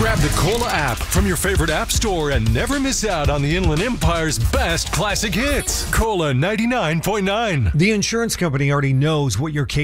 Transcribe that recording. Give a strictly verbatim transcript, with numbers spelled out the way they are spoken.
Grab the Cola app from your favorite app store and never miss out on the Inland Empire's best classic hits. Cola ninety-nine point nine. The insurance company already knows what your case